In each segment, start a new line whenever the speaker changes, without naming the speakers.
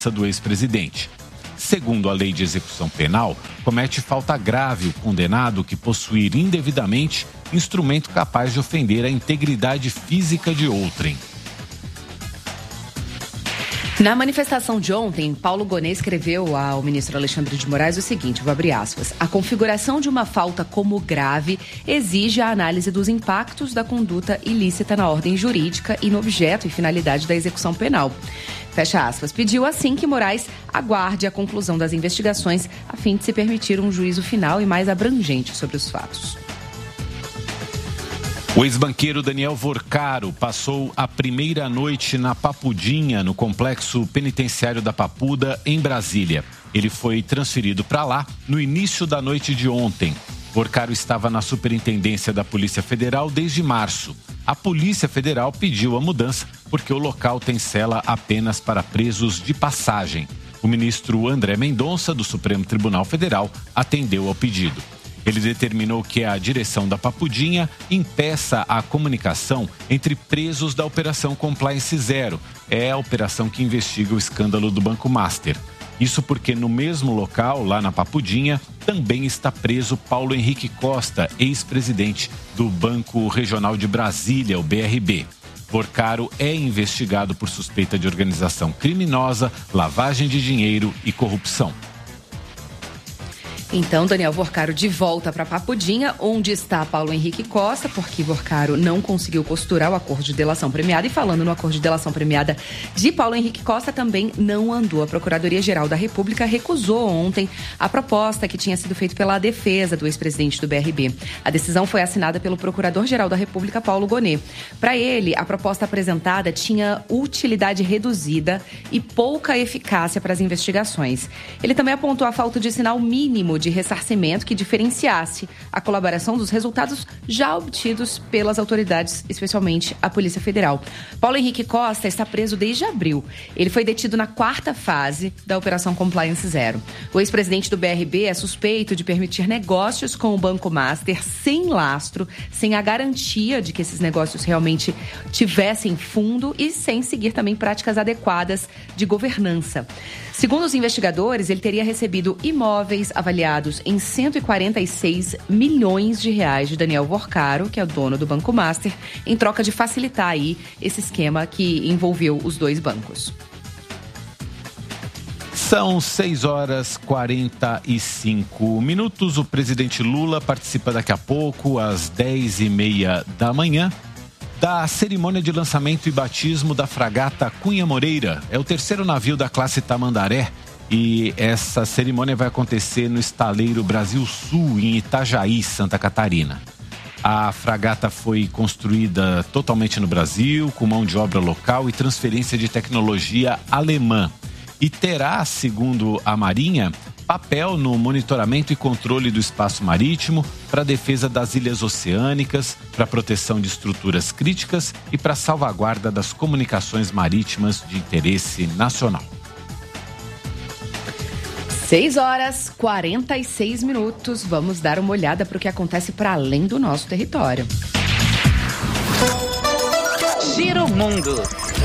do ex-presidente. Segundo a lei de execução penal, comete falta grave o condenado que possuir indevidamente instrumento capaz de ofender a integridade física de outrem.
Na manifestação de ontem, Paulo Gonet escreveu ao ministro Alexandre de Moraes o seguinte, vou abrir aspas, a configuração de uma falta como grave exige a análise dos impactos da conduta ilícita na ordem jurídica e no objeto e finalidade da execução penal. Fecha aspas. Pediu assim que Moraes aguarde a conclusão das investigações a fim de se permitir um juízo final e mais abrangente sobre os fatos.
O ex-banqueiro Daniel Vorcaro passou a primeira noite na Papudinha, no complexo penitenciário da Papuda, em Brasília. Ele foi transferido para lá no início da noite de ontem. Vorcaro estava na Superintendência da Polícia Federal desde março. A Polícia Federal pediu a mudança porque o local tem cela apenas para presos de passagem. O ministro André Mendonça, do Supremo Tribunal Federal, atendeu ao pedido. Ele determinou que a direção da Papudinha impeça a comunicação entre presos da Operação Compliance Zero. É a operação que investiga o escândalo do Banco Master. Isso porque no mesmo local, lá na Papudinha, também está preso Paulo Henrique Costa, ex-presidente do Banco Regional de Brasília, o BRB. Vorcaro é investigado por suspeita de organização criminosa, lavagem de dinheiro e corrupção.
Então, Daniel Vorcaro de volta para Papudinha, onde está Paulo Henrique Costa, porque Vorcaro não conseguiu costurar o acordo de delação premiada. E falando no acordo de delação premiada de Paulo Henrique Costa, também não andou. A Procuradoria-Geral da República recusou ontem a proposta que tinha sido feita pela defesa do ex-presidente do BRB. A decisão foi assinada pelo Procurador-Geral da República, Paulo Gonet. Para ele, a proposta apresentada tinha utilidade reduzida e pouca eficácia para as investigações. Ele também apontou a falta de sinal mínimo de ressarcimento que diferenciasse a colaboração dos resultados já obtidos pelas autoridades, especialmente a Polícia Federal. Paulo Henrique Costa está preso desde abril. Ele foi detido na 4ª fase da Operação Compliance Zero. O ex-presidente do BRB é suspeito de permitir negócios com o Banco Master sem lastro, sem a garantia de que esses negócios realmente tivessem fundo e sem seguir também práticas adequadas de governança. Segundo os investigadores, ele teria recebido imóveis avaliados em 146 milhões de reais de Daniel Vorcaro, que é o dono do Banco Master, em troca de facilitar aí esse esquema que envolveu os dois bancos.
São 6h45. O presidente Lula participa daqui a pouco, às 10h30 da manhã, da cerimônia de lançamento e batismo da fragata Cunha Moreira. É o 3º navio da classe Tamandaré e essa cerimônia vai acontecer no estaleiro Brasil Sul, em Itajaí, Santa Catarina. A fragata foi construída totalmente no Brasil, com mão de obra local e transferência de tecnologia alemã. E terá, segundo a Marinha, papel no monitoramento e controle do espaço marítimo, para a defesa das ilhas oceânicas, para a proteção de estruturas críticas e para a salvaguarda das comunicações marítimas de interesse nacional.
6h46. Vamos dar uma olhada para o que acontece para além do nosso território.
Giro Mundo.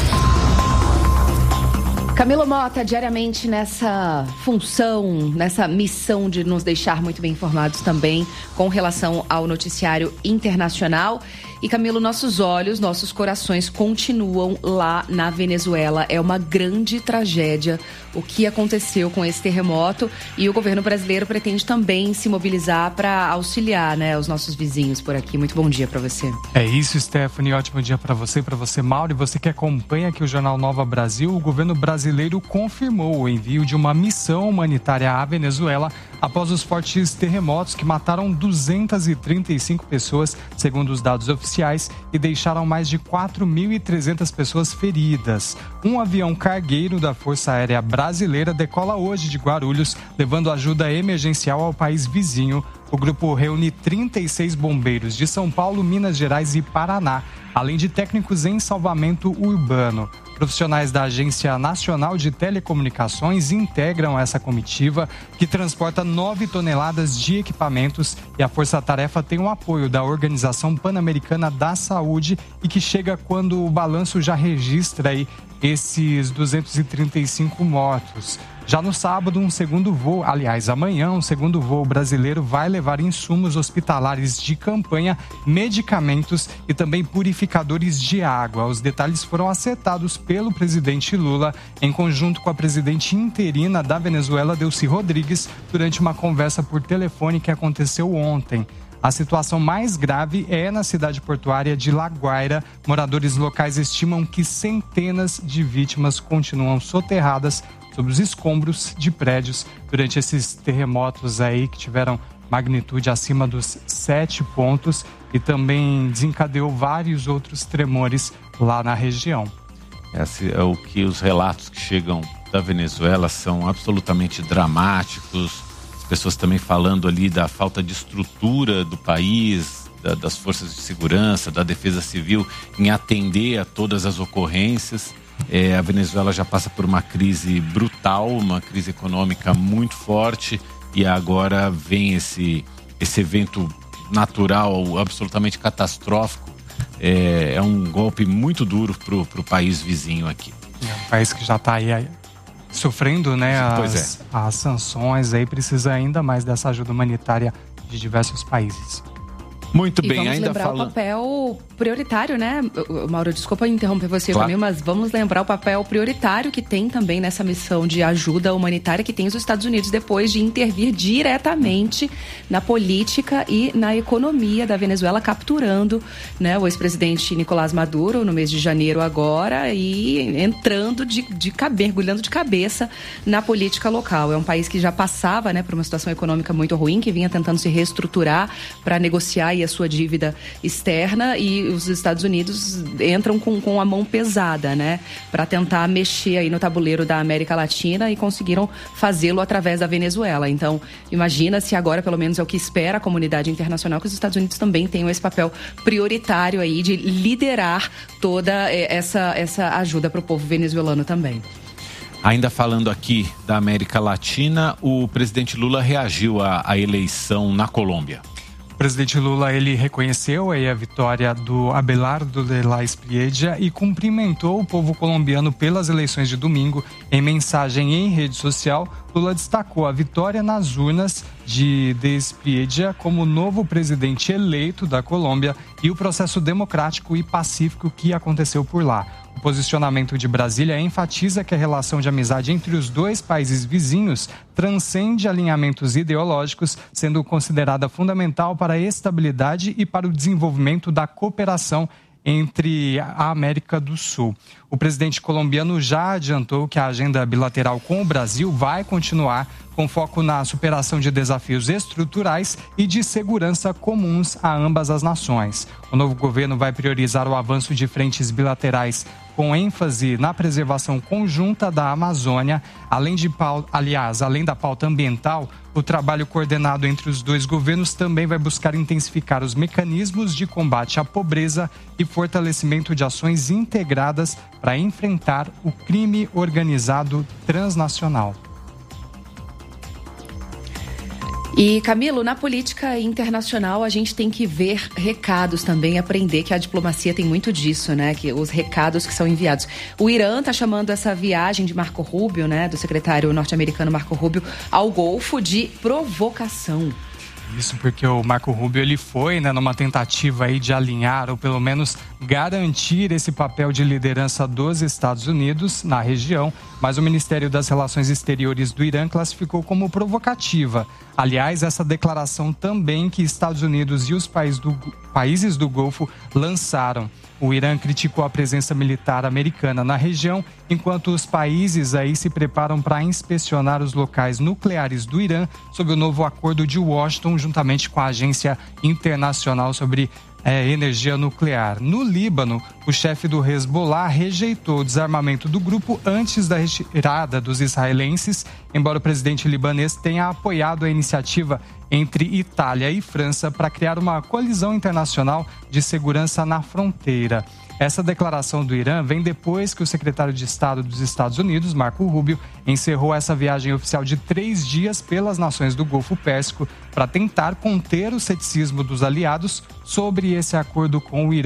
Camilo Mota, diariamente nessa função, nessa missão de nos deixar muito bem informados também com relação ao noticiário internacional. E, Camilo, nossos olhos, nossos corações continuam lá na Venezuela. É uma grande tragédia o que aconteceu com esse terremoto e o governo brasileiro pretende também se mobilizar para auxiliar, né, os nossos vizinhos por aqui. Muito bom dia para você.
É isso, Stephanie. Ótimo dia para você, Mauro. E você que acompanha aqui o Jornal Nova Brasil, o governo brasileiro confirmou o envio de uma missão humanitária à Venezuela após os fortes terremotos que mataram 235 pessoas, segundo os dados oficiais, e deixaram mais de 4.300 pessoas feridas. Um avião cargueiro da Força Aérea Brasileira decola hoje de Guarulhos, levando ajuda emergencial ao país vizinho. O grupo reúne 36 bombeiros de São Paulo, Minas Gerais e Paraná, além de técnicos em salvamento urbano. Profissionais da Agência Nacional de Telecomunicações integram essa comitiva, que transporta 9 toneladas de equipamentos, e a força-tarefa tem o apoio da Organização Pan-Americana da Saúde e que chega quando o balanço já registra aí esses 235 mortos. Já no sábado, amanhã, um segundo voo brasileiro vai levar insumos hospitalares de campanha, medicamentos e também purificadores de água. Os detalhes foram acertados pelo presidente Lula em conjunto com a presidente interina da Venezuela, Delcy Rodrigues, durante uma conversa por telefone que aconteceu ontem. A situação mais grave é na cidade portuária de La Guaira. Moradores locais estimam que centenas de vítimas continuam soterradas sob os escombros de prédios durante esses terremotos aí que tiveram magnitude acima dos 7 pontos e também desencadeou vários outros tremores lá na região.
Esse é o que os relatos que chegam da Venezuela são absolutamente dramáticos. As pessoas também falando ali da falta de estrutura do país, das forças de segurança, da defesa civil em atender a todas as ocorrências. A Venezuela já passa por uma crise brutal, uma crise econômica muito forte e agora vem esse evento natural absolutamente catastrófico. É um golpe muito duro para o país vizinho aqui.
É um país que já está aí sofrendo, né, as sanções, aí precisa ainda mais dessa ajuda humanitária de diversos países.
Muito bem,
vamos
ainda
lembrar
falando...
o papel prioritário, né? Mauro, desculpa interromper você,
claro.
Camilo, mas vamos lembrar o papel prioritário que tem também nessa missão de ajuda humanitária que tem os Estados Unidos depois de intervir diretamente na política e na economia da Venezuela, capturando, né, o ex-presidente Nicolás Maduro no mês de janeiro agora e entrando mergulhando de cabeça na política local. É um país que já passava, né, por uma situação econômica muito ruim, que vinha tentando se reestruturar para negociar aí a sua dívida externa e os Estados Unidos entram com a mão pesada, né, para tentar mexer aí no tabuleiro da América Latina e conseguiram fazê-lo através da Venezuela. Então, imagina se agora, pelo menos é o que espera a comunidade internacional, que os Estados Unidos também tenham esse papel prioritário aí de liderar toda essa ajuda para o povo venezuelano também.
Ainda falando aqui da América Latina, o presidente Lula reagiu à eleição na Colômbia.
O presidente Lula, ele reconheceu aí a vitória do Abelardo de la Espriella e cumprimentou o povo colombiano pelas eleições de domingo. Em mensagem em rede social, Lula destacou a vitória nas urnas de Espriella como novo presidente eleito da Colômbia e o processo democrático e pacífico que aconteceu por lá. O posicionamento de Brasília enfatiza que a relação de amizade entre os dois países vizinhos transcende alinhamentos ideológicos, sendo considerada fundamental para a estabilidade e para o desenvolvimento da cooperação entre a América do Sul. O presidente colombiano já adiantou que a agenda bilateral com o Brasil vai continuar com foco na superação de desafios estruturais e de segurança comuns a ambas as nações. O novo governo vai priorizar o avanço de frentes bilaterais com ênfase na preservação conjunta da Amazônia, além da pauta ambiental. O trabalho coordenado entre os dois governos também vai buscar intensificar os mecanismos de combate à pobreza e fortalecimento de ações integradas para enfrentar o crime organizado transnacional.
E, Camilo, na política internacional a gente tem que ver recados também, aprender que a diplomacia tem muito disso, né? Que os recados que são enviados. O Irã está chamando essa viagem de Marco Rubio, né? Do secretário norte-americano Marco Rubio ao Golfo de provocação.
Isso porque o Marco Rubio, ele foi, né, numa tentativa aí de alinhar ou pelo menos garantir esse papel de liderança dos Estados Unidos na região, mas o Ministério das Relações Exteriores do Irã classificou como provocativa. Aliás, essa declaração também que Estados Unidos e os países do Golfo lançaram. O Irã criticou a presença militar americana na região, enquanto os países aí se preparam para inspecionar os locais nucleares do Irã sob o novo acordo de Washington, juntamente com a Agência Internacional sobre Energia Nuclear. No Líbano, o chefe do Hezbollah rejeitou o desarmamento do grupo antes da retirada dos israelenses, embora o presidente libanês tenha apoiado a iniciativa entre Itália e França para criar uma coalizão internacional de segurança na fronteira. Essa declaração do Irã vem depois que o secretário de Estado dos Estados Unidos, Marco Rubio, encerrou essa viagem oficial de 3 dias pelas nações do Golfo Pérsico para tentar conter o ceticismo dos aliados sobre esse acordo com o Irã, que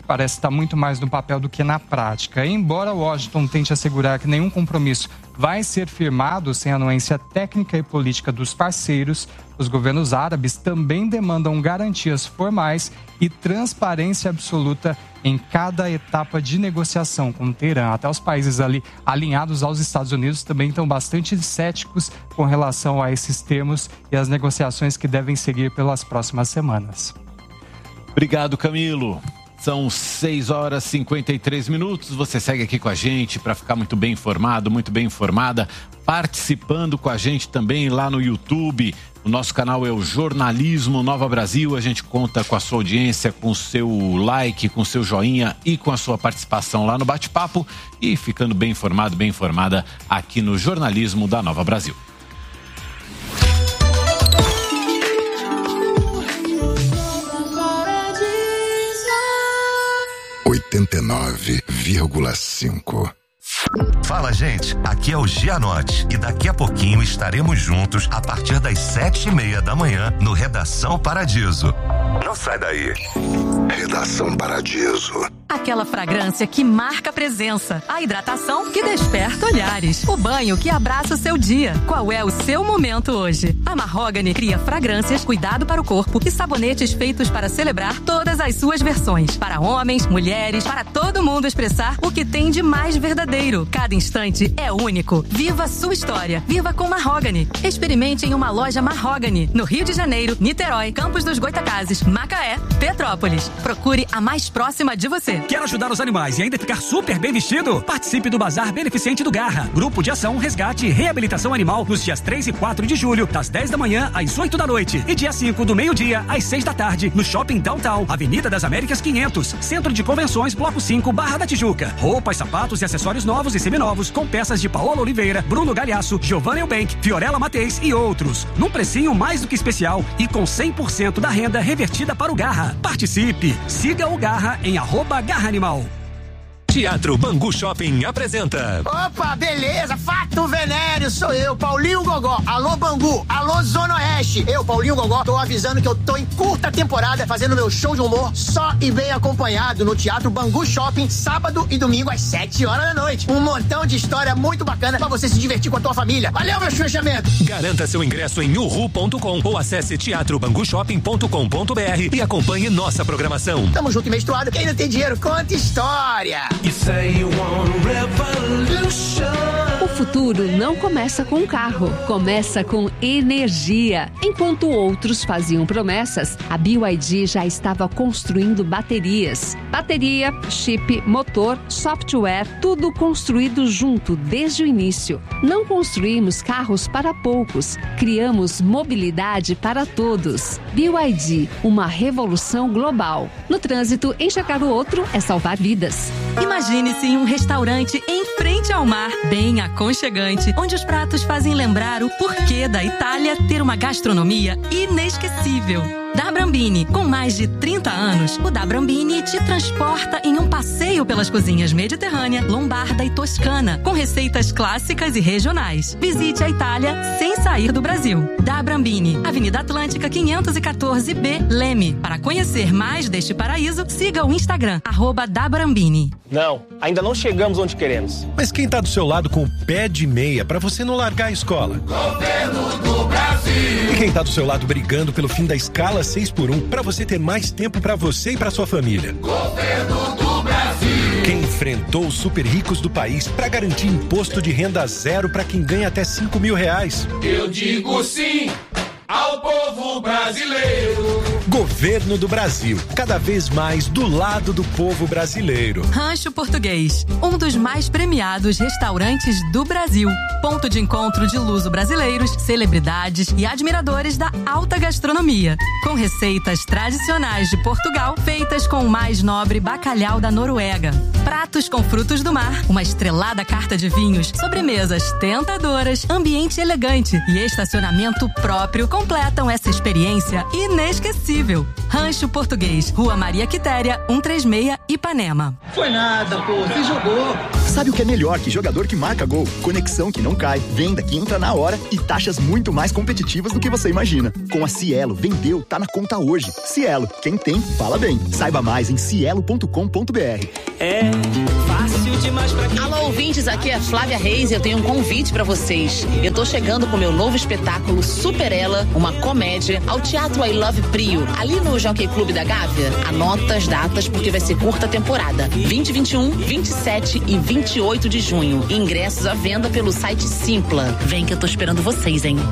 parece estar muito mais no papel do que na prática. Embora Washington tente assegurar que nenhum compromisso vai ser firmado sem anuência técnica e política dos parceiros, os governos árabes também demandam garantias formais e transparência absoluta em cada etapa de negociação com o Teherã. Até os países ali alinhados aos Estados Unidos também estão bastante céticos com relação a esses termos e as negociações que devem seguir pelas próximas semanas.
Obrigado, Camilo. São 6h53. Você segue aqui com a gente para ficar muito bem informado, muito bem informada, participando com a gente também lá no YouTube. O nosso canal é o Jornalismo Nova Brasil. A gente conta com a sua audiência, com o seu like, com o seu joinha e com a sua participação lá no bate-papo e ficando bem informado, bem informada aqui no Jornalismo da Nova Brasil.
89,5.
Fala, gente, aqui é o Gianotti e daqui a pouquinho estaremos juntos a partir das 7h30 da manhã no Redação Paradiso. Não sai daí.
Redação Paradiso.
Aquela fragrância que marca a presença, a hidratação que desperta olhares, o banho que abraça o seu dia. Qual é o seu momento hoje? A Mahogany cria fragrâncias, cuidado para o corpo e sabonetes feitos para celebrar todas as suas versões. Para homens, mulheres, para todo mundo expressar o que tem de mais verdadeiro. Cada instante é único. Viva a sua história. Viva com Mahogany. Experimente em uma loja Mahogany, no Rio de Janeiro, Niterói, Campos dos Goitacazes, Macaé, Petrópolis. Procure a mais próxima de você.
Quer ajudar os animais e ainda ficar super bem vestido? Participe do Bazar Beneficente do Garra. Grupo de Ação, Resgate e Reabilitação Animal nos dias 3 e 4 de julho, das 10 da manhã às 8 da noite. E dia 5 do meio-dia às 6 da tarde, no Shopping Downtown, Avenida das Américas 500, Centro de Convenções, Bloco 5, Barra da Tijuca. Roupas, sapatos e acessórios novos e seminovos com peças de Paola Oliveira, Bruno Galhaço, Giovanna Eubank, Fiorella Mateis e outros. Num precinho mais do que especial e com 100% da renda revertida para o Garra. Participe! Siga o Garra em @Garra Animal.
Teatro Bangu Shopping apresenta.
Opa, beleza, fato venéreo, sou eu, Paulinho Gogó. Alô Bangu, alô Zona Oeste. Eu, Paulinho Gogó, tô avisando que eu tô em curta temporada fazendo meu show de humor só e bem acompanhado no Teatro Bangu Shopping, sábado e domingo às 7 horas da noite. Um montão de história muito bacana pra você se divertir com a tua família. Valeu, meu fechamento.
Garanta seu ingresso em uhu.com ou acesse teatrobangushopping.com.br e acompanhe nossa programação.
Tamo junto e menstruado, quem não tem dinheiro conta história.
O futuro não começa com um carro, começa com energia. Enquanto outros faziam promessas, a BYD já estava construindo baterias. Bateria, chip, motor, software, tudo construído junto desde o início. Não construímos carros para poucos, criamos mobilidade para todos. BYD, uma revolução global. No trânsito, enxergar o outro é salvar vidas.
Imagine-se em um restaurante em frente ao mar, bem aconchegante, onde os pratos fazem lembrar o porquê da Itália ter uma gastronomia inesquecível. Da Brambini, com mais de 30 anos, o Da Brambini te transporta em um passeio pelas cozinhas mediterrânea, lombarda e toscana, com receitas clássicas e regionais. Visite a Itália sem sair do Brasil. Da Brambini, Avenida Atlântica 514B, Leme. Para conhecer mais deste paraíso, siga o Instagram, @dabrambini.
Não, ainda não chegamos onde queremos.
Mas quem tá do seu lado com o pé de meia pra você não largar a escola?
Governo do Brasil!
E quem tá do seu lado brigando pelo fim da escala 6x1 pra você ter mais tempo pra você e pra sua família?
Governo do Brasil!
Quem enfrentou os super ricos do país pra garantir imposto de renda zero pra quem ganha até R$5.000?
Eu digo sim ao povo brasileiro.
Governo do Brasil, cada vez mais do lado do povo brasileiro.
Rancho Português, um dos mais premiados restaurantes do Brasil. Ponto de encontro de luso-brasileiros, celebridades e admiradores da alta gastronomia. Com receitas tradicionais de Portugal, feitas com o mais nobre bacalhau da Noruega. Pratos com frutos do mar, uma estrelada carta de vinhos, sobremesas tentadoras, ambiente elegante e estacionamento próprio com completam essa experiência inesquecível. Rancho Português, Rua Maria Quitéria, 136, Ipanema.
Foi nada, pô, você jogou. Sabe o que é melhor que jogador que marca gol? Conexão que não cai, venda que entra na hora e taxas muito mais competitivas do que você imagina. Com a Cielo, vendeu, tá na conta hoje. Cielo, quem tem, fala bem. Saiba mais em cielo.com.br.
É fácil demais pra quem...
Alô, ouvintes, aqui é Flávia Reis e eu tenho um convite pra vocês. Eu tô chegando com meu novo espetáculo Super Ela, uma comédia, ao Teatro I Love Prio, ali no Jockey Clube da Gávea. Anota as datas porque vai ser curta temporada. 20, 21, 27 e 28 de junho. Ingressos à venda pelo site Simpla. Vem que eu tô esperando vocês, hein?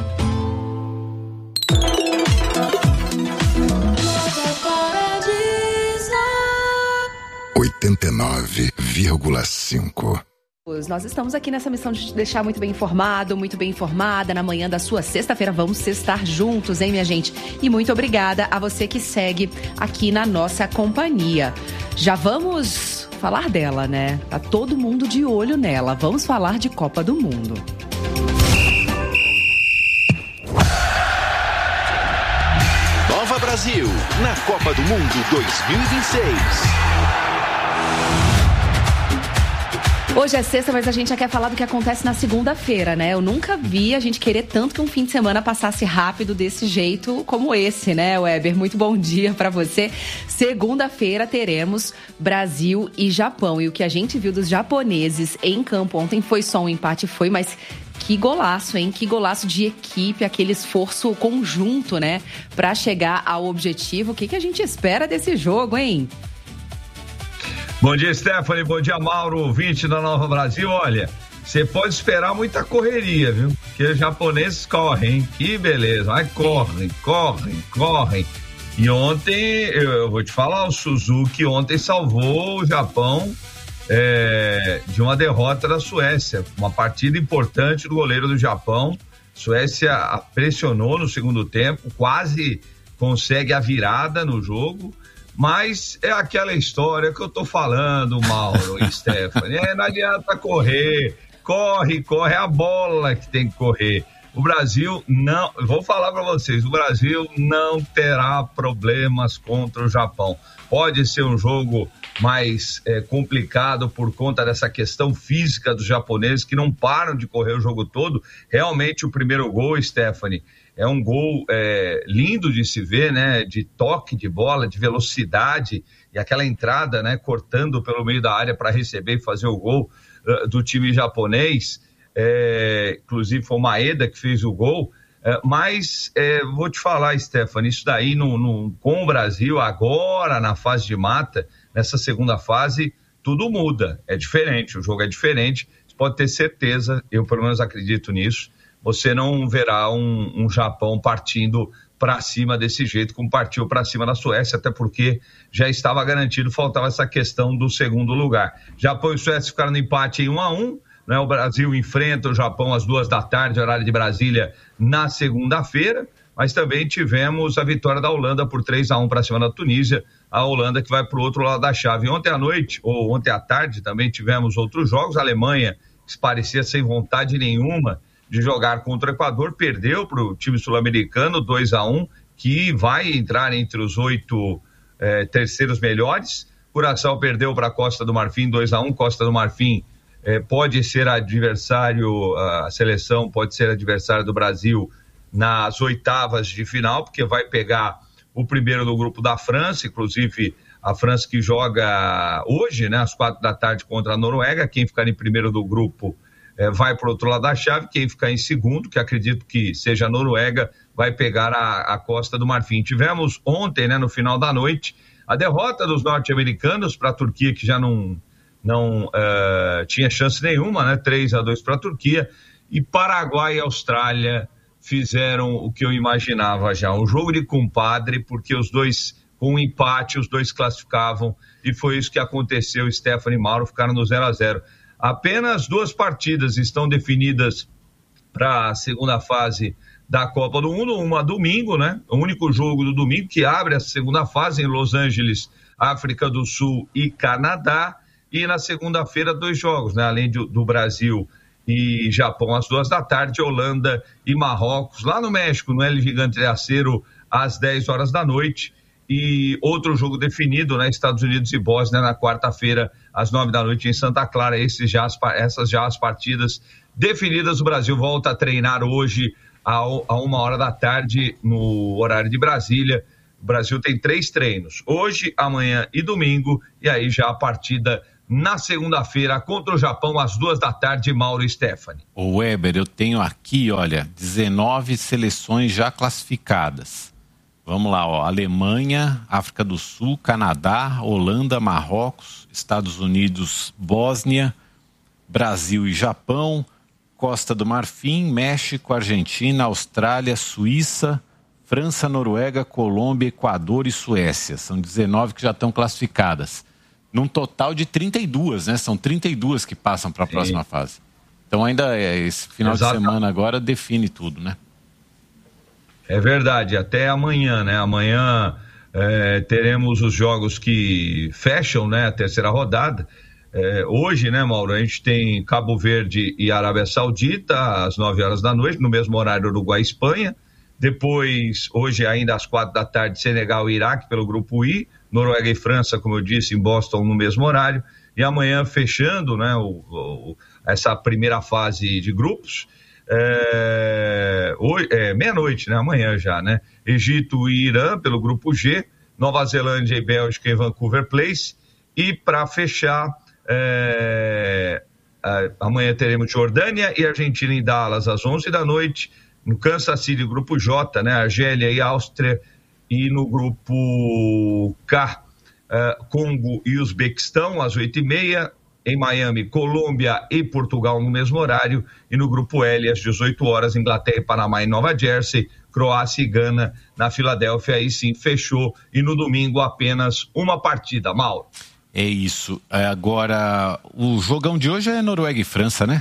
89,5.
Nós estamos aqui nessa missão de te deixar muito bem informado, muito bem informada. Na manhã da sua sexta-feira, vamos sextar juntos, hein, minha gente? E muito obrigada a você que segue aqui na nossa companhia. Já vamos falar dela, né? Tá todo mundo de olho nela. Vamos falar de Copa do Mundo.
Nova Brasil, na Copa do Mundo 2026.
Hoje é sexta, mas a gente já quer falar do que acontece na segunda-feira, né? Eu nunca vi a gente querer tanto que um fim de semana passasse rápido desse jeito como esse, né, Weber? Muito bom dia pra você. Segunda-feira teremos Brasil e Japão. E o que a gente viu dos japoneses em campo ontem foi só um empate, mas que golaço, hein? Que golaço de equipe, aquele esforço conjunto, né? Pra chegar ao objetivo. O que a gente espera desse jogo, hein?
Bom dia, Stephanie. Bom dia, Mauro, ouvinte da Nova Brasil. Olha, você pode esperar muita correria, viu? Porque os japoneses correm, hein? Que beleza. Mas correm. E ontem, eu vou te falar, o Suzuki ontem salvou o Japão de uma derrota da Suécia. Uma partida importante do goleiro do Japão. Suécia pressionou no segundo tempo, quase consegue a virada no jogo. Mas é aquela história que eu tô falando, Mauro e Stephanie. Não adianta corre, é a bola que tem que correr. O Brasil não, vou falar para vocês, o Brasil não terá problemas contra o Japão. Pode ser um jogo mais complicado por conta dessa questão física dos japoneses que não param de correr o jogo todo. Realmente o primeiro gol, Stephanie, é um gol lindo de se ver, né? De toque de bola, de velocidade e aquela entrada, né? Cortando pelo meio da área para receber e fazer o gol do time japonês. Inclusive foi o Maeda que fez o gol. Mas vou te falar, Stephanie, isso daí com o Brasil agora na fase de mata, nessa segunda fase, tudo muda. É diferente, o jogo é diferente. Você pode ter certeza, eu pelo menos acredito nisso. Você não verá um Japão partindo para cima desse jeito, como partiu para cima da Suécia, até porque já estava garantido, faltava essa questão do segundo lugar. Japão e Suécia ficaram no empate em 1-1, né? O Brasil enfrenta o Japão às 14h, horário de Brasília, na segunda-feira, mas também tivemos a vitória da Holanda por 3-1 para cima da Tunísia, a Holanda que vai para o outro lado da chave. Ontem à noite, ou ontem à tarde, também tivemos outros jogos. A Alemanha, que parecia sem vontade nenhuma de jogar contra o Equador, perdeu para o time sul-americano 2-1, que vai entrar entre os 8 terceiros melhores. Curaçao perdeu para a Costa do Marfim 2-1. Costa do Marfim pode ser adversário, a seleção pode ser adversário do Brasil nas oitavas de final, porque vai pegar o primeiro do grupo da França, inclusive a França que joga hoje, né, às 16h contra a Noruega. Quem ficar em primeiro do grupo vai para o outro lado da chave. Quem ficar em segundo, que acredito que seja a Noruega, vai pegar a Costa do Marfim. Tivemos ontem, né, no final da noite, a derrota dos norte-americanos para a Turquia, que já não tinha chance nenhuma, né? 3-2 para a Turquia. E Paraguai e Austrália fizeram o que eu imaginava já, um jogo de compadre, porque os dois, com um empate, os dois classificavam, e foi isso que aconteceu. Stephanie e Mauro ficaram no 0-0. Apenas 2 partidas estão definidas para a segunda fase da Copa do Mundo, uma domingo, né? O único jogo do domingo que abre a segunda fase em Los Angeles, África do Sul e Canadá. E na segunda-feira 2 jogos, né? Além do Brasil e Japão às 14h, Holanda e Marrocos, lá no México, no El Gigante de Acero, às 10h da noite. E outro jogo definido, né? Estados Unidos e Bósnia na quarta-feira, às 9h da noite em Santa Clara. Essas já as partidas definidas. O Brasil volta a treinar hoje a 13h no horário de Brasília. O Brasil tem 3 treinos, hoje, amanhã e domingo, e aí já a partida na segunda-feira contra o Japão às 14h, Mauro e Stephanie.
Ô Weber, eu tenho aqui, olha, 19 seleções já classificadas. Vamos lá, ó, Alemanha, África do Sul, Canadá, Holanda, Marrocos, Estados Unidos, Bósnia, Brasil e Japão, Costa do Marfim, México, Argentina, Austrália, Suíça, França, Noruega, Colômbia, Equador e Suécia. São 19 que já estão classificadas. Num total de 32, né? São 32 que passam para a próxima fase. Então ainda esse final de semana agora define tudo, né?
É verdade, até amanhã, né? Amanhã teremos os jogos que fecham, né? A terceira rodada. Hoje, né, Mauro, a gente tem Cabo Verde e Arábia Saudita às 9h da noite, no mesmo horário Uruguai e Espanha. Depois, hoje ainda às 4h, Senegal e Iraque pelo grupo I, Noruega e França, como eu disse, em Boston no mesmo horário, e amanhã fechando, né, essa primeira fase de grupos, meia-noite, né, amanhã já, né, Egito e Irã pelo grupo G, Nova Zelândia e Bélgica em Vancouver Place, e para fechar, amanhã teremos Jordânia e Argentina em Dallas às 11h da noite, no Kansas City, grupo J, né, Argélia e Áustria, e no grupo K, Congo e Uzbequistão, às 8h30, em Miami, Colômbia e Portugal no mesmo horário, e no grupo L, às 18h, Inglaterra e Panamá em Nova Jersey, Croácia e Gana na Filadélfia, aí sim fechou, e no domingo apenas uma partida, Mauro.
É isso. Agora, o jogão de hoje é Noruega e França, né?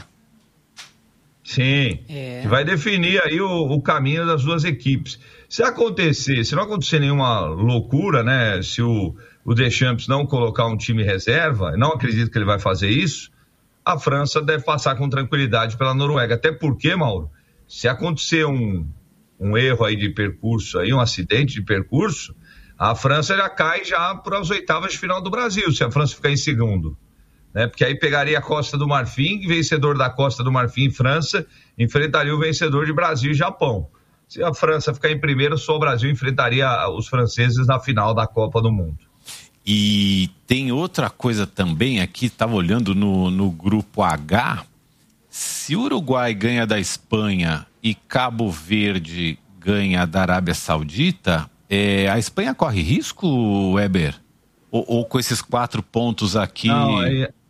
Sim, que vai definir aí o caminho das duas equipes. Se não acontecer nenhuma loucura, né, se o Deschamps não colocar um time reserva, não acredito que ele vai fazer isso, a França deve passar com tranquilidade pela Noruega, até porque, Mauro, se acontecer um erro aí de percurso, aí, um acidente de percurso, a França já cai já para as 8h de final do Brasil, se a França ficar em segundo. Né? Porque aí pegaria a Costa do Marfim, vencedor da Costa do Marfim, França, enfrentaria o vencedor de Brasil e Japão. Se a França ficar em primeiro, só o Brasil enfrentaria os franceses na final da Copa do Mundo.
E tem outra coisa também aqui, estava olhando no grupo H, se o Uruguai ganha da Espanha e Cabo Verde ganha da Arábia Saudita, a Espanha corre risco, Weber? Ou com esses 4 pontos aqui...
Não,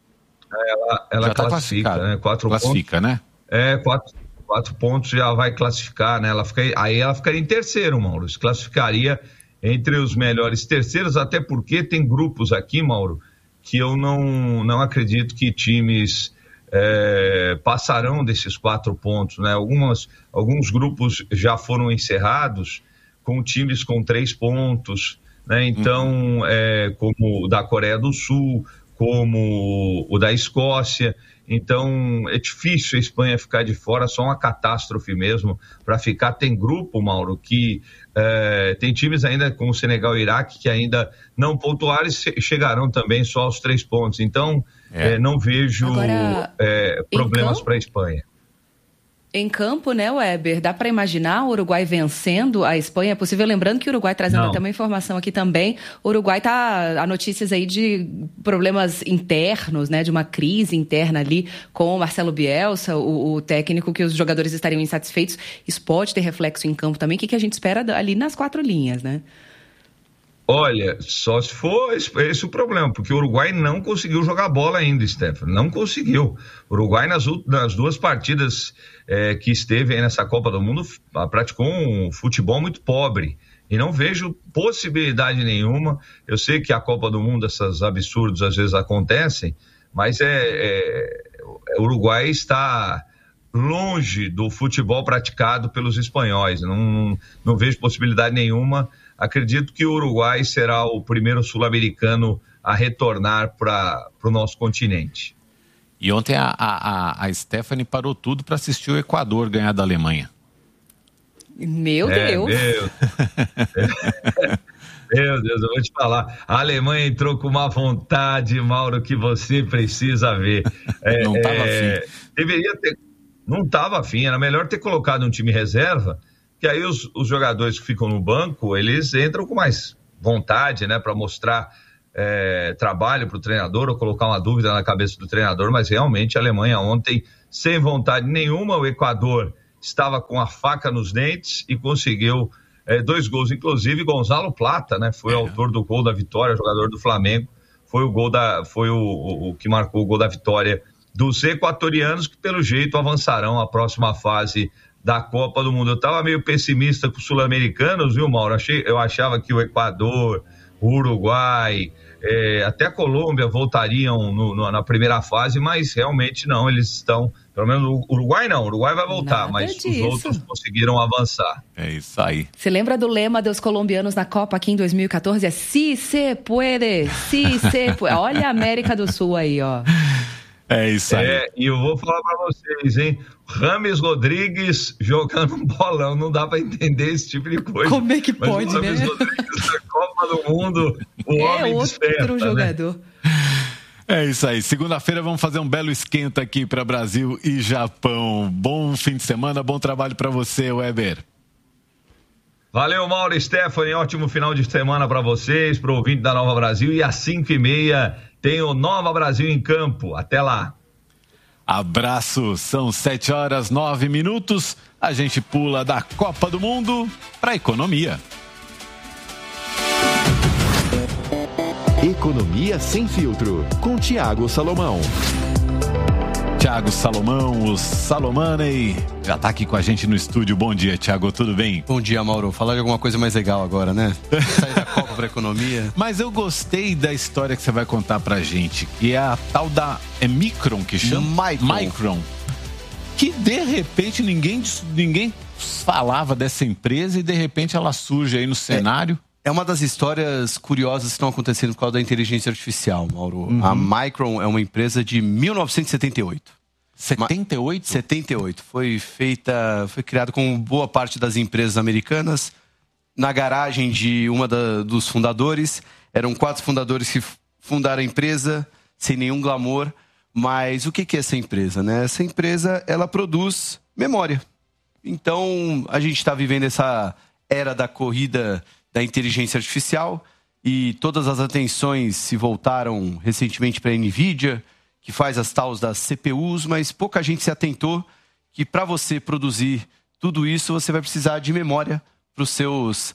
ela
já
classifica,
tá
né? 4
classifica,
pontos,
né?
4 pontos já vai classificar, né? Aí ela ficaria em terceiro, Mauro. Se classificaria entre os melhores terceiros, até porque tem grupos aqui, Mauro, que eu não acredito que times passarão desses 4 pontos, né? Alguns grupos já foram encerrados com times com 3 pontos, né? Então, como o da Coreia do Sul, como o da Escócia. Então, é difícil a Espanha ficar de fora, só uma catástrofe mesmo para ficar. Tem grupo, Mauro, que tem times ainda como o Senegal e Iraque que ainda não pontuaram e chegarão também só aos 3 pontos. Então, não vejo problemas para a Espanha.
Em campo, né, Weber, dá para imaginar o Uruguai vencendo a Espanha? É possível, lembrando que o Uruguai, trazendo até uma informação aqui também, o Uruguai há notícias aí de problemas internos, né, de uma crise interna ali com o Marcelo Bielsa, o técnico, que os jogadores estariam insatisfeitos. Isso pode ter reflexo em campo também. O que a gente espera ali nas 4 linhas, né?
Olha, só se for esse o problema, porque o Uruguai não conseguiu jogar bola ainda, Stefano, não conseguiu. O Uruguai nas 2 partidas que esteve aí nessa Copa do Mundo praticou um futebol muito pobre e não vejo possibilidade nenhuma. Eu sei que a Copa do Mundo, esses absurdos às vezes acontecem, mas o Uruguai está longe do futebol praticado pelos espanhóis, não vejo possibilidade nenhuma. Acredito que o Uruguai será o primeiro sul-americano a retornar para o nosso continente.
E ontem a Stephanie parou tudo para assistir o Equador ganhar da Alemanha.
Meu Deus!
Meu Deus, eu vou te falar. A Alemanha entrou com uma vontade, Mauro, que você precisa ver.
Não estava afim.
Deveria ter... Não estava afim, era melhor ter colocado um time reserva, que aí os jogadores que ficam no banco, eles entram com mais vontade, né, para mostrar trabalho para o treinador ou colocar uma dúvida na cabeça do treinador, mas realmente a Alemanha ontem, sem vontade nenhuma, o Equador estava com a faca nos dentes e conseguiu 2 gols, inclusive Gonzalo Plata, né, foi o autor do gol da vitória, jogador do Flamengo, foi o que marcou o gol da vitória dos equatorianos, que pelo jeito avançarão à próxima fase da Copa do Mundo. Eu estava meio pessimista com os sul-americanos, viu, Mauro? Eu achava que o Equador, o Uruguai, até a Colômbia voltariam na primeira fase, mas realmente não, eles estão, pelo menos o Uruguai não, o Uruguai vai voltar, nada mas disso. Os outros conseguiram avançar.
É isso aí.
Você lembra do lema dos colombianos na Copa aqui em 2014? É "Si se puede, si se puede". Olha a América do Sul aí, ó.
É isso aí.
E eu vou falar pra vocês, hein? Rames Rodrigues jogando um bolão, não dá pra entender esse tipo de coisa.
Como é que pode, né?
Rames Rodrigues na Copa do Mundo, o homem desperta,
outro jogador.
Né?
É isso aí. Segunda-feira vamos fazer um belo esquenta aqui para Brasil e Japão. Bom fim de semana, bom trabalho para você, Weber.
Valeu, Mauro e Stephanie. Ótimo final de semana para vocês, pro ouvinte da Nova Brasil. E às 5h30 tem o Nova Brasil em campo. Até lá.
Abraço. São 7h09. A gente pula da Copa do Mundo para a economia.
Economia Sem Filtro, com Thiago Salomão.
Thiago Salomão, o Salomoney, já está aqui com a gente no estúdio. Bom dia, Thiago, tudo bem?
Bom dia, Mauro. Falar de alguma coisa mais legal agora, né? Sair da Copa para economia.
Mas eu gostei da história que você vai contar pra gente, que é a tal da... É Micron que chama? Micron. Que de repente ninguém falava dessa empresa e de repente ela surge aí no cenário.
É uma das histórias curiosas que estão acontecendo por causa da inteligência artificial, Mauro. Uhum. A Micron é uma empresa de 1978.
78?
78. Foi criada como boa parte das empresas americanas, na garagem de dos fundadores. Eram 4 fundadores que fundaram a empresa, sem nenhum glamour. Mas o que é essa empresa, né? Essa empresa, ela produz memória. Então, a gente está vivendo essa era da corrida da inteligência artificial e todas as atenções se voltaram recentemente para a NVIDIA, que faz as tals das CPUs, mas pouca gente se atentou que para você produzir tudo isso, você vai precisar de memória para os seus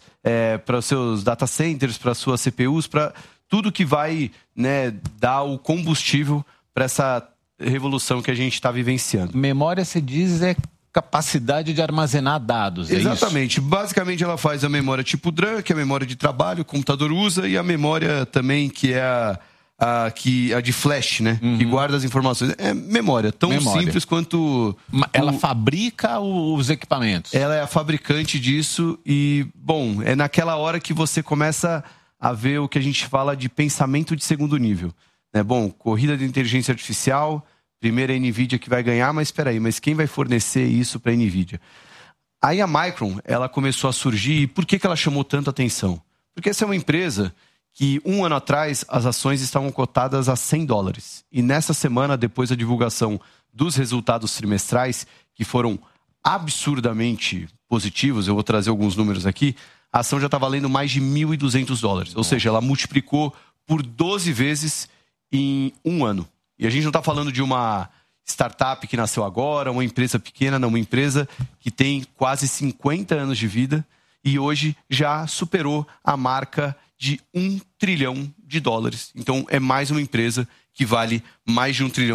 data centers, para as suas CPUs, para tudo que vai, né, dar o combustível para essa revolução que a gente está vivenciando.
Memória, se diz, é capacidade de armazenar dados, é
exatamente. Isso? Basicamente, ela faz a memória tipo DRAM, que é a memória de trabalho, o computador usa, e a memória também, que é a de flash, né? Uhum. Que guarda as informações. É memória, tão simples quanto...
Ela fabrica os equipamentos?
Ela é a fabricante disso e, bom, é naquela hora que você começa a ver o que a gente fala de pensamento de segundo nível. Né? Bom, corrida de inteligência artificial... Primeiro é a NVIDIA que vai ganhar, mas espera aí, mas quem vai fornecer isso para a NVIDIA? Aí a Micron, ela começou a surgir, e por que ela chamou tanta atenção? Porque essa é uma empresa que 1 ano atrás as ações estavam cotadas a $100. E nessa semana, depois da divulgação dos resultados trimestrais, que foram absurdamente positivos, eu vou trazer alguns números aqui, a ação já está valendo mais de $1.200. Ou seja, ela multiplicou por 12 vezes em 1 ano. E a gente não está falando de uma startup que nasceu agora, uma empresa pequena, não, uma empresa que tem quase 50 anos de vida e hoje já superou a marca de $1 trilhão. Então é mais uma empresa que vale mais de $1 trilhão.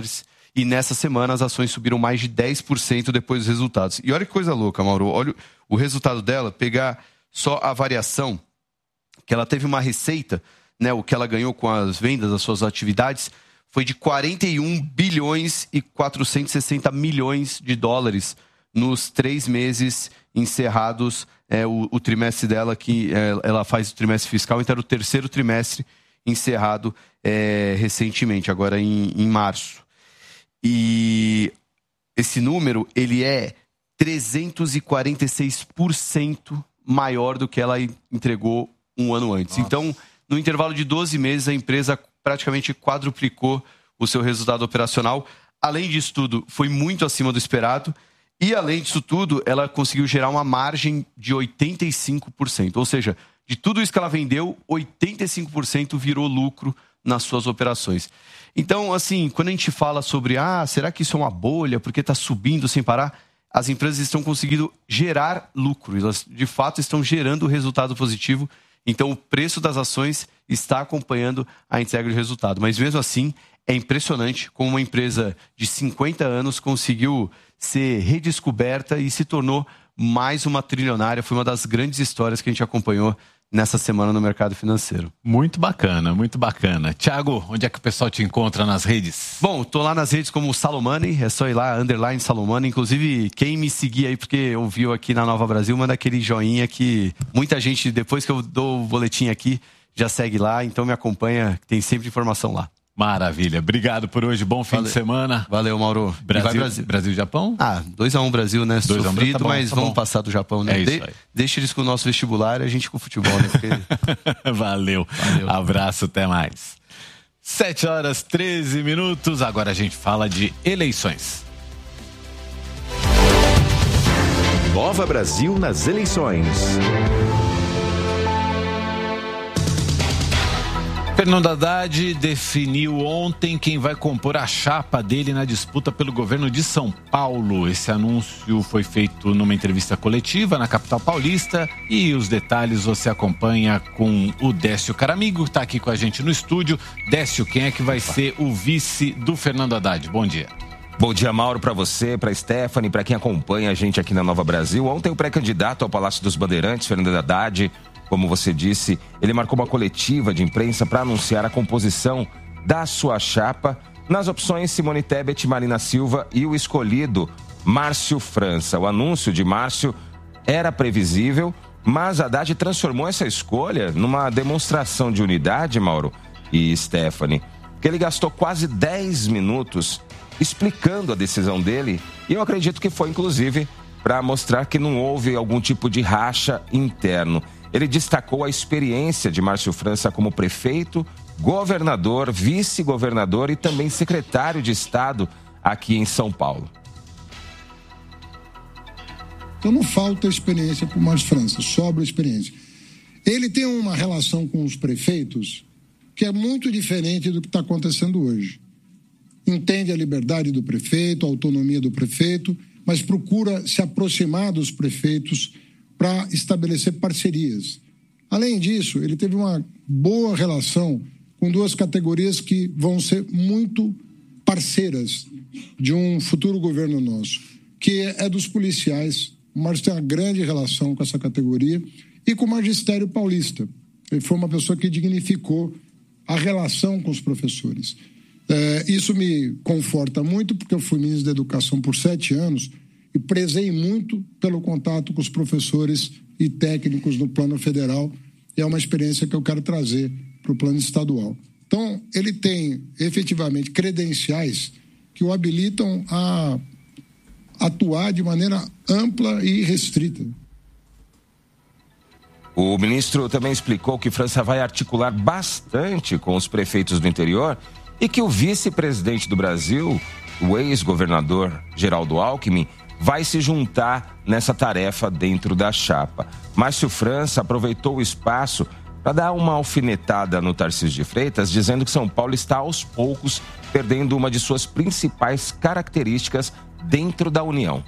E nessa semana as ações subiram mais de 10% depois dos resultados. E olha que coisa louca, Mauro. Olha o resultado dela, pegar só a variação, que ela teve uma receita, né, o que ela ganhou com as vendas das suas atividades, foi de 41 bilhões e 460 milhões de dólares nos 3 meses encerrados, o trimestre dela, que ela faz o trimestre fiscal, então era o 3º trimestre encerrado recentemente, agora em março. E esse número, ele é 346% maior do que ela entregou um ano antes. Nossa. Então, no intervalo de 12 meses, a empresa praticamente quadruplicou o seu resultado operacional. Além disso tudo, foi muito acima do esperado. E, além disso tudo, ela conseguiu gerar uma margem de 85%. Ou seja, de tudo isso que ela vendeu, 85% virou lucro nas suas operações. Então, assim, quando a gente fala sobre, será que isso é uma bolha, porque está subindo sem parar? As empresas estão conseguindo gerar lucro. Elas, de fato, estão gerando resultado positivo. Então, o preço das ações está acompanhando a entrega de resultado. Mas, mesmo assim, é impressionante como uma empresa de 50 anos conseguiu ser redescoberta e se tornou mais uma trilionária. Foi uma das grandes histórias que a gente acompanhou nessa semana no mercado financeiro.
Muito bacana, muito bacana. Thiago, onde é que o pessoal te encontra nas redes?
Bom, tô lá nas redes como Salomani, é só ir lá, _Salomani. Inclusive, quem me seguir aí, porque ouviu aqui na Nova Brasil, manda aquele joinha que muita gente, depois que eu dou o boletim aqui, já segue lá, então me acompanha, tem sempre informação lá.
Maravilha. Obrigado por hoje. Bom fim de semana.
Valeu, Mauro.
Brasil e Japão?
2-1 Brasil, né? 2-1 Sofrido, tá bom, mas vamos passar do Japão, né? Deixa eles com o nosso vestibular e a gente com o futebol, né? Porque...
Valeu. Abraço, até mais. 7h13. Agora a gente fala de eleições.
Nova Brasil nas eleições.
Fernando Haddad definiu ontem quem vai compor a chapa dele na disputa pelo governo de São Paulo. Esse anúncio foi feito numa entrevista coletiva na capital paulista e os detalhes você acompanha com o Décio Caramigo, que está aqui com a gente no estúdio. Décio, quem é que vai ser o vice do Fernando Haddad? Bom dia.
Bom dia, Mauro, para você, para Stephanie, para quem acompanha a gente aqui na Nova Brasil. Ontem o pré-candidato ao Palácio dos Bandeirantes, Fernando Haddad, como você disse, ele marcou uma coletiva de imprensa para anunciar a composição da sua chapa nas opções Simone Tebet, Marina Silva e o escolhido Márcio França. O anúncio de Márcio era previsível, mas Haddad transformou essa escolha numa demonstração de unidade, Mauro e Stephanie, que ele gastou quase 10 minutos explicando a decisão dele, e eu acredito que foi, inclusive, para mostrar que não houve algum tipo de racha interno. Ele destacou a experiência de Márcio França como prefeito, governador, vice-governador e também secretário de Estado aqui em São Paulo.
Então não falta experiência para o Márcio França, sobra experiência. Ele tem uma relação com os prefeitos que é muito diferente do que está acontecendo hoje. Entende a liberdade do prefeito, a autonomia do prefeito, mas procura se aproximar dos prefeitos para estabelecer parcerias. Além disso, ele teve uma boa relação com duas categorias que vão ser muito parceiras de um futuro governo nosso, que é dos policiais. O Márcio tem uma grande relação com essa categoria e com o magistério paulista. Ele foi uma pessoa que dignificou a relação com os professores. Isso me conforta muito, porque eu fui ministro da Educação por 7 anos e prezei muito pelo contato com os professores e técnicos no plano federal. E é uma experiência que eu quero trazer para o plano estadual. Então, ele tem efetivamente credenciais que o habilitam a atuar de maneira ampla e restrita.
O ministro também explicou que França vai articular bastante com os prefeitos do interior e que o vice-presidente do Brasil, o ex-governador Geraldo Alckmin, vai se juntar nessa tarefa dentro da chapa. Márcio França aproveitou o espaço para dar uma alfinetada no Tarcísio de Freitas, dizendo que São Paulo está aos poucos perdendo uma de suas principais características dentro da União.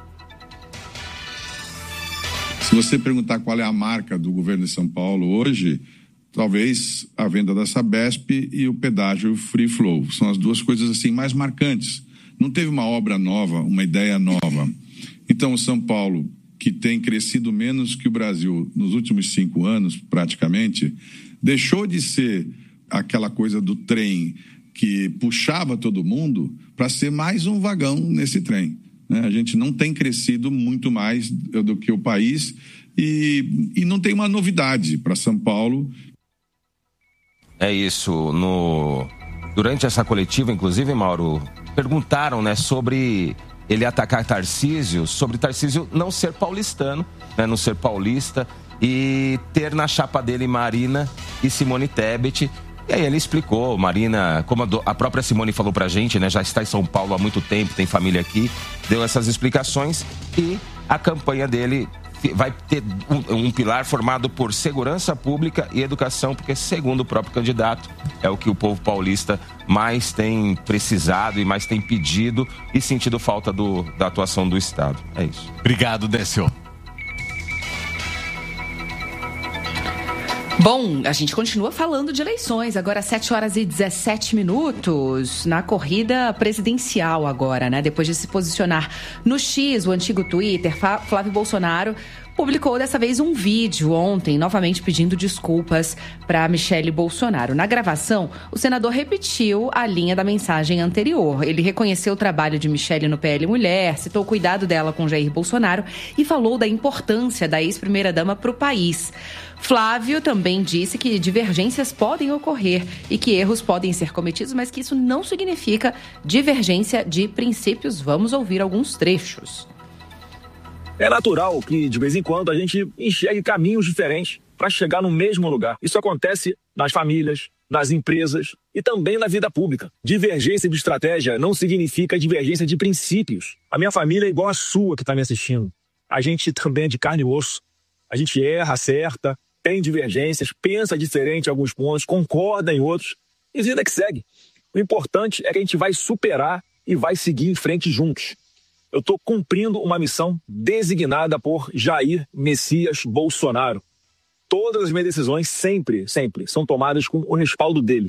Se você perguntar qual é a marca do governo de São Paulo hoje, talvez a venda da Sabesp e o pedágio Free Flow. São as duas coisas assim mais marcantes. Não teve uma obra nova, uma ideia nova. Então, São Paulo, que tem crescido menos que o Brasil nos últimos 5 anos, praticamente, deixou de ser aquela coisa do trem que puxava todo mundo para ser mais um vagão nesse trem. A gente não tem crescido muito mais do que o país e não tem uma novidade para São Paulo.
É isso. Durante essa coletiva, inclusive, Mauro perguntaram, né, sobre ele atacar Tarcísio, sobre Tarcísio não ser paulistano, né, não ser paulista, e ter na chapa dele Marina e Simone Tebet. E aí ele explicou, Marina, como a própria Simone falou pra gente, né, já está em São Paulo há muito tempo, tem família aqui, deu essas explicações, e a campanha dele vai ter um pilar formado por segurança pública e educação, porque, segundo o próprio candidato, é o que o povo paulista mais tem precisado e mais tem pedido e sentido falta da atuação do Estado. É isso.
Obrigado, Décio.
Bom, a gente continua falando de eleições, agora 7h17, na corrida presidencial agora, né? Depois de se posicionar no X, o antigo Twitter, Flávio Bolsonaro publicou dessa vez um vídeo ontem, novamente pedindo desculpas para Michele Bolsonaro. Na gravação, o senador repetiu a linha da mensagem anterior. Ele reconheceu o trabalho de Michele no PL Mulher, citou o cuidado dela com Jair Bolsonaro e falou da importância da ex-primeira-dama para o país. Flávio também disse que divergências podem ocorrer e que erros podem ser cometidos, mas que isso não significa divergência de princípios. Vamos ouvir alguns trechos.
É natural que, de vez em quando, a gente enxergue caminhos diferentes para chegar no mesmo lugar. Isso acontece nas famílias, nas empresas e também na vida pública. Divergência de estratégia não significa divergência de princípios. A minha família é igual a sua que está me assistindo. A gente também é de carne e osso. A gente erra, acerta, tem divergências, pensa diferente em alguns pontos, concorda em outros e vida que segue. O importante é que a gente vai superar e vai seguir em frente juntos. Eu estou cumprindo uma missão designada por Jair Messias Bolsonaro. Todas as minhas decisões sempre são tomadas com o respaldo dele.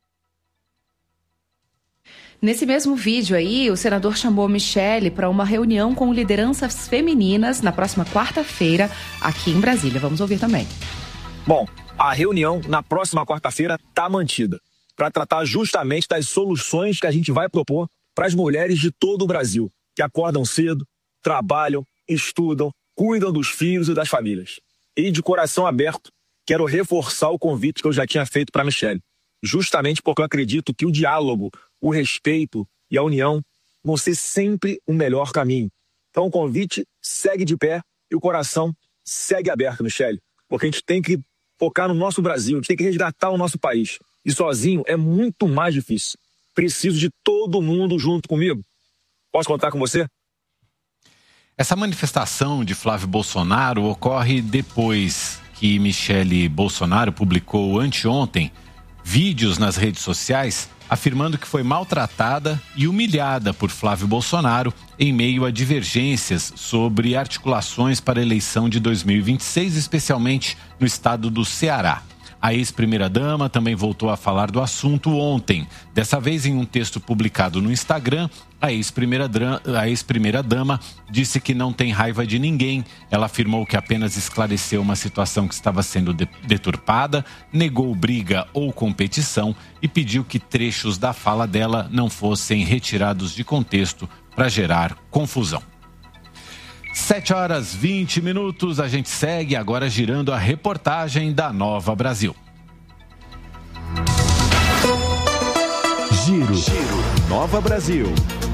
Nesse mesmo vídeo aí, o senador chamou Michele para uma reunião com lideranças femininas na próxima quarta-feira aqui em Brasília. Vamos ouvir também.
Bom, a reunião na próxima quarta-feira está mantida para tratar justamente das soluções que a gente vai propor para as mulheres de todo o Brasil, que acordam cedo, trabalham, estudam, cuidam dos filhos e das famílias. E de coração aberto, quero reforçar o convite que eu já tinha feito para a Michele, justamente porque eu acredito que o diálogo, o respeito e a união vão ser sempre o melhor caminho. Então o convite segue de pé e o coração segue aberto, Michele, porque a gente tem que focar no nosso Brasil, a gente tem que resgatar o nosso país. E sozinho é muito mais difícil. Preciso de todo mundo junto comigo. Posso contar com você?
Essa manifestação de Flávio Bolsonaro ocorre depois que Michele Bolsonaro publicou anteontem vídeos nas redes sociais afirmando que foi maltratada e humilhada por Flávio Bolsonaro em meio a divergências sobre articulações para a eleição de 2026, especialmente no estado do Ceará. A ex-primeira-dama também voltou a falar do assunto ontem. Dessa vez, em um texto publicado no Instagram, a ex-primeira-dama disse que não tem raiva de ninguém. Ela afirmou que apenas esclareceu uma situação que estava sendo deturpada, negou briga ou competição e pediu que trechos da fala dela não fossem retirados de contexto para gerar confusão. 7h20, a gente segue agora girando a reportagem da Nova Brasil.
Giro Nova Brasil.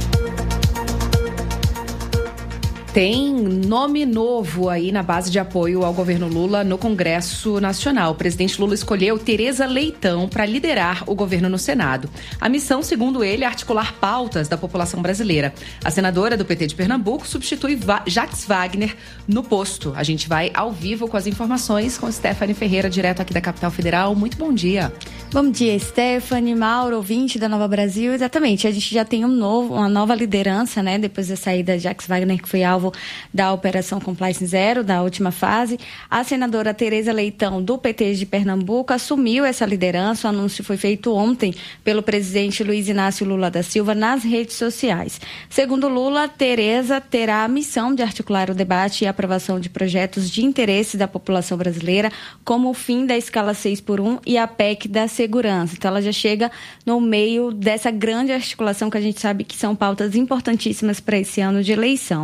Tem nome novo aí na base de apoio ao governo Lula no Congresso Nacional. O presidente Lula escolheu Tereza Leitão para liderar o governo no Senado. A missão, segundo ele, é articular pautas da população brasileira. A senadora do PT de Pernambuco substitui Jacques Wagner no posto. A gente vai ao vivo com as informações com Stephanie Ferreira, direto aqui da Capital Federal. Muito bom dia.
Bom dia, Stephanie, Mauro, ouvinte da Nova Brasil. Exatamente, a gente já tem uma nova liderança, né? Depois da saída de Jacques Wagner, que foi alvo da Operação Compliance Zero, da última fase. A senadora Tereza Leitão, do PT de Pernambuco, assumiu essa liderança. O anúncio foi feito ontem pelo presidente Luiz Inácio Lula da Silva nas redes sociais. Segundo Lula, Tereza terá a missão de articular o debate e a aprovação de projetos de interesse da população brasileira, como o fim da escala 6x1 e a PEC da segurança. Então, ela já chega no meio dessa grande articulação que a gente sabe que são pautas importantíssimas para esse ano de eleição.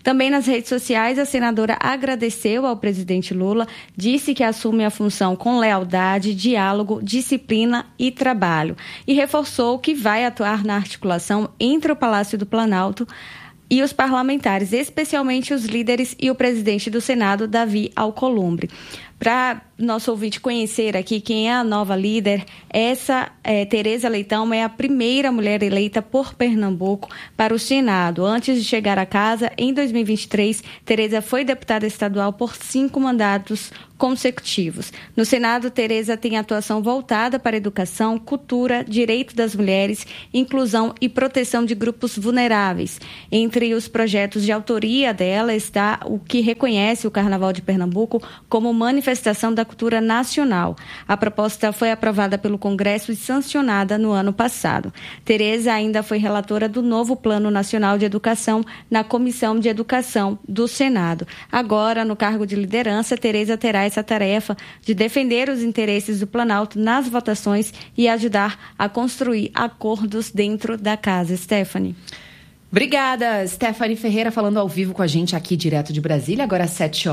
Também nas redes sociais, a senadora agradeceu ao presidente Lula, disse que assume a função com lealdade, diálogo, disciplina e trabalho. E reforçou que vai atuar na articulação entre o Palácio do Planalto e os parlamentares, especialmente os líderes e o presidente do Senado, Davi Alcolumbre. Para nosso ouvinte conhecer aqui quem é a nova líder, Tereza Leitão é a primeira mulher eleita por Pernambuco para o Senado. Antes de chegar à casa, em 2023, Tereza foi deputada estadual por 5 mandatos consecutivos. No Senado, Tereza tem atuação voltada para educação, cultura, direito das mulheres, inclusão e proteção de grupos vulneráveis. Entre os projetos de autoria dela está o que reconhece o Carnaval de Pernambuco como manifestação da cultura nacional. A proposta foi aprovada pelo Congresso e sancionada no ano passado. Tereza ainda foi relatora do novo Plano Nacional de Educação na Comissão de Educação do Senado. Agora, no cargo de liderança, Tereza terá essa tarefa de defender os interesses do Planalto nas votações e ajudar a construir acordos dentro da casa. Stephanie.
Obrigada, Stephanie Ferreira, falando ao vivo com a gente aqui direto de Brasília. Agora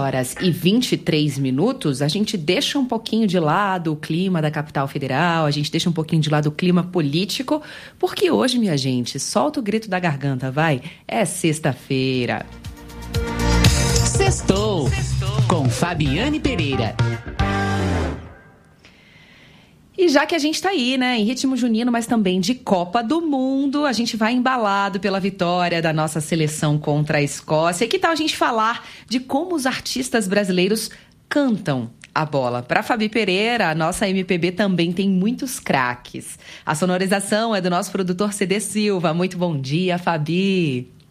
7h23. A gente deixa um pouquinho de lado o clima da capital federal, a gente deixa um pouquinho de lado o clima político, porque hoje, minha gente, solta o grito da garganta, vai. É sexta-feira.
Sextou com Fabiane Pereira.
E já que a gente está aí, né, em ritmo junino, mas também de Copa do Mundo, a gente vai embalado pela vitória da nossa seleção contra a Escócia. E que tal a gente falar de como os artistas brasileiros cantam a bola? Para Fabi Pereira, a nossa MPB também tem muitos craques. A sonorização é do nosso produtor CD Silva. Muito bom dia, Fabi.